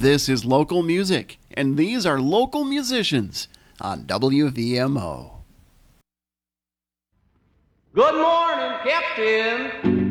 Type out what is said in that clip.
This is local music, and these are local musicians on WVMO. Good morning, Captain.